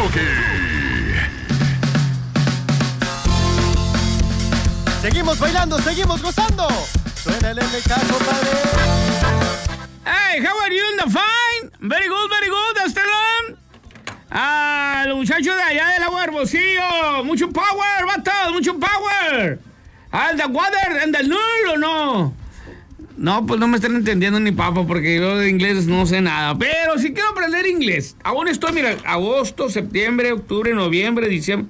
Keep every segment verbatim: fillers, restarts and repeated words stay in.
karaoke. Seguimos bailando, seguimos gozando. Suena el M K, compadre. Hey, how are you in the fine? Very good, very good, Estelón. Ah, los muchachos de allá del agua Hermosillo. Mucho power, vatos, mucho power. Ah, the water and the null, ¿o no? No, pues no me están entendiendo ni papa, porque yo de inglés no sé nada. Pero sí quiero aprender inglés. Aún estoy, mira, agosto, septiembre, octubre, noviembre, diciembre.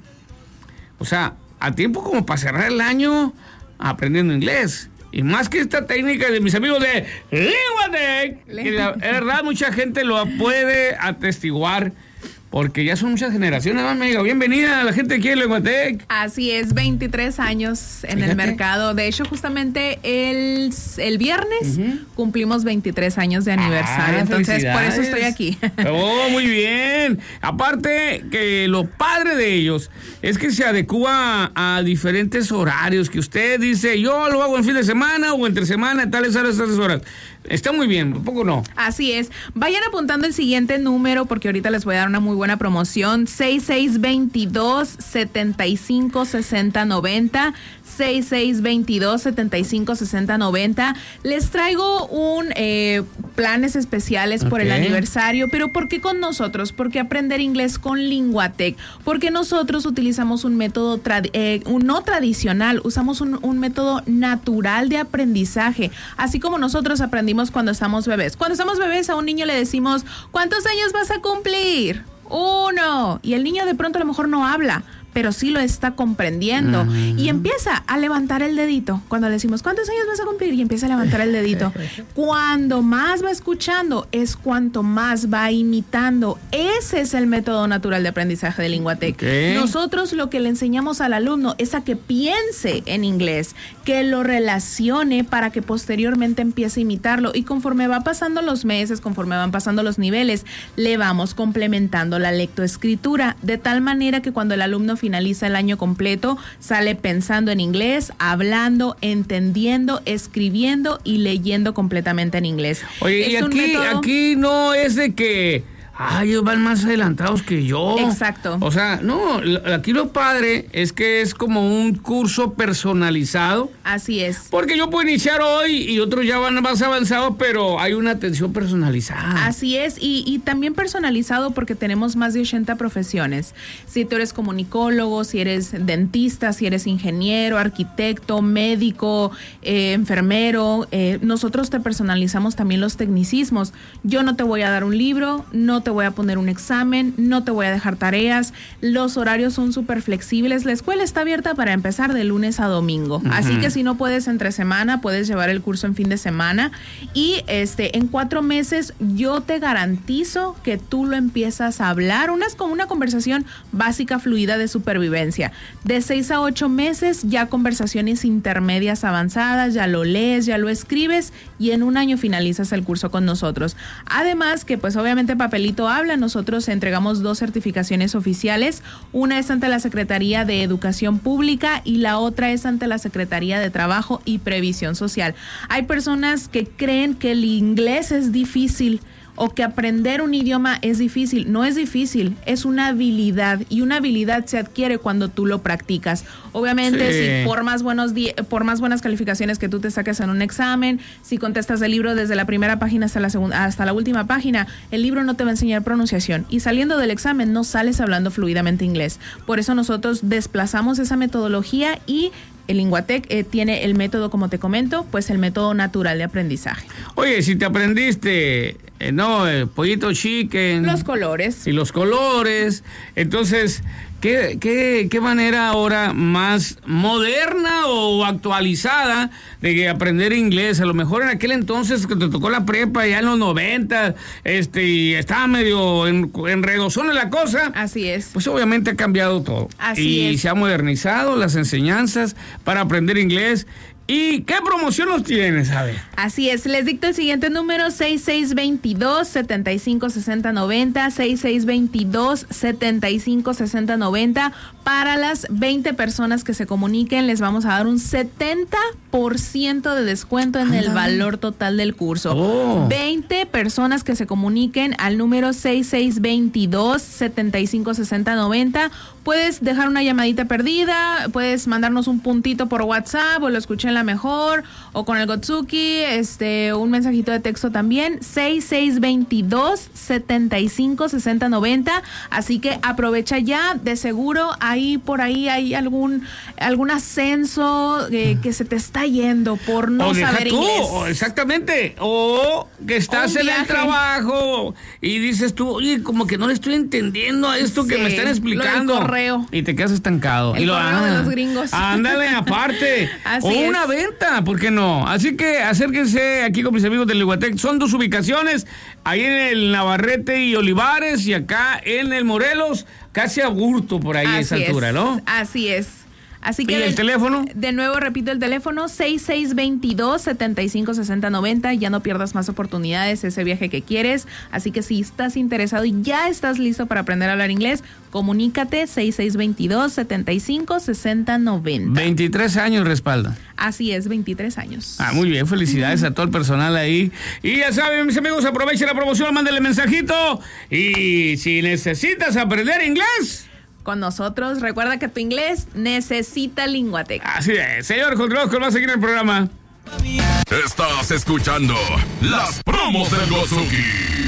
O sea, a tiempo como para cerrar el año aprendiendo inglés. Y más que esta técnica de mis amigos de Linguatec, que la verdad mucha gente lo puede atestiguar, porque ya son muchas generaciones, ¿no, amiga? Bienvenida a la gente aquí en Linguatec. Así es, veintitrés años en Fíjate. el mercado. De hecho, justamente el, el viernes uh-huh. cumplimos veintitrés años de aniversario. Ah, entonces, por eso estoy aquí. Oh, muy bien. Aparte que lo padre de ellos es que se adecúa a diferentes horarios, que usted dice, yo lo hago en fin de semana o entre semana, tales horas, tales horas. Está muy bien, ¿un poco no? Así es. Vayan apuntando el siguiente número porque ahorita les voy a dar una muy buena promoción. seis seis dos dos, setenta y cinco, sesenta, noventa. seis seis dos dos, setenta y cinco, sesenta, noventa. Les traigo un eh, planes especiales okay. por el aniversario. ¿Pero por qué con nosotros? Porque aprender inglés con Linguatec. Porque nosotros utilizamos un método trad- eh, un no tradicional. Usamos un, un método natural de aprendizaje. Así como nosotros aprendimos cuando estamos bebés. Cuando estamos bebés a un niño le decimos, ¿cuántos años vas a cumplir? Uno. Y el niño de pronto a lo mejor no habla, pero sí lo está comprendiendo. Uh-huh. Y empieza a levantar el dedito. Cuando le decimos, ¿cuántos años vas a cumplir? Y empieza a levantar el dedito. Cuando más va escuchando, es cuanto más va imitando. Ese es el método natural de aprendizaje de Linguatec. Okay. Nosotros lo que le enseñamos al alumno es a que piense en inglés, que lo relacione para que posteriormente empiece a imitarlo. Y conforme va pasando los meses, conforme van pasando los niveles, le vamos complementando la lectoescritura, de tal manera que cuando el alumno finaliza el año completo, sale pensando en inglés, hablando, entendiendo, escribiendo y leyendo completamente en inglés. Oye, y aquí, método... aquí no es de que ah, ellos van más adelantados que yo. Exacto. O sea, no, aquí lo padre es que es como un curso personalizado. Así es. Porque yo puedo iniciar hoy y otros ya van más avanzados, pero hay una atención personalizada. Así es, y, y también personalizado porque tenemos más de ochenta profesiones. Si tú eres comunicólogo, si eres dentista, si eres ingeniero, arquitecto, médico, eh, enfermero, eh, nosotros te personalizamos también los tecnicismos. Yo no te voy a dar un libro, no te voy a poner un examen, no te voy a dejar tareas, los horarios son súper flexibles, la escuela está abierta para empezar de lunes a domingo, uh-huh. así que si no puedes entre semana, puedes llevar el curso en fin de semana y este en cuatro meses yo te garantizo que tú lo empiezas a hablar, una es como una conversación básica fluida de supervivencia, de seis a ocho meses ya conversaciones intermedias avanzadas, ya lo lees, ya lo escribes y en un año finalizas el curso con nosotros, además que pues obviamente papelito habla, nosotros entregamos dos certificaciones oficiales, una es ante la Secretaría de Educación Pública y la otra es ante la Secretaría de Trabajo y Previsión Social. Hay personas que creen que el inglés es difícil o que aprender un idioma es difícil. No es difícil, es una habilidad y una habilidad se adquiere cuando tú lo practicas. Obviamente, sí. si por más buenos di- por más buenas calificaciones que tú te saques en un examen, si contestas el libro desde la primera página hasta la segunda, hasta la última página, el libro no te va a enseñar pronunciación y saliendo del examen no sales hablando fluidamente inglés. Por eso nosotros desplazamos esa metodología y el Linguatec eh, tiene el método, como te comento, pues el método natural de aprendizaje. Oye, si te aprendiste, eh, no, el pollito chicken. Los colores. Y los colores. Entonces, ¿qué, qué, qué manera ahora más moderna o actualizada de aprender inglés? A lo mejor en aquel entonces que te tocó la prepa, ya en los noventa, este, y estaba medio en, enredosona la cosa. Así es. Pues obviamente ha cambiado todo. Así y es. se ha modernizado las enseñanzas para aprender inglés ¿Y qué promoción nos tienes? A ver. Así es, les dicto el siguiente número: seis seis dos dos, setenta y cinco sesenta noventa, seis seis dos dos, setenta y cinco sesenta noventa. Para las veinte personas que se comuniquen, les vamos a dar un setenta por ciento de descuento en el valor total del curso. Oh. veinte personas que se comuniquen al número seis seis dos dos, setenta y cinco sesenta noventa. Puedes dejar una llamadita perdida, puedes mandarnos un puntito por WhatsApp, o lo escuché en la mejor, o con el Gotsuki, este, un mensajito de texto también, seis seis dos dos, setenta y cinco sesenta noventa. Así que aprovecha ya, de seguro ahí por ahí hay algún algún ascenso eh, que se te está yendo por no o saber tú, inglés. O exactamente, o que estás en el trabajo y dices tú, oye, como que no le estoy entendiendo a esto que Sí, me están explicando. lo del correo. Y te quedas estancado. El y lo, correo de los gringos. Ándale, aparte. Así o es. una venta, ¿por qué no? Así que acérquense aquí con mis amigos del Iguatec. Son dos ubicaciones, ahí en el Navarrete y Olivares, y acá en el Morelos, casi a Burto, por ahí a esa Así altura, es, ¿no? Así es. Así que ¿Y el de, teléfono? De nuevo repito el teléfono: seis seis dos dos, setenta y cinco sesenta noventa. Ya no pierdas más oportunidades, ese viaje que quieres. Así que si estás interesado y ya estás listo para aprender a hablar inglés, comunícate seis seis dos dos, setenta y cinco sesenta noventa. veintitrés años respalda. Así es, veintitrés años. Ah, muy bien, felicidades a todo el personal ahí. Y ya saben, mis amigos, aprovechen la promoción, mándenle mensajito. Y si necesitas aprender inglés, con nosotros, recuerda que tu inglés necesita Linguatec. así es, señor Control, que va a seguir el programa. Estás escuchando las promos del Gotsuki.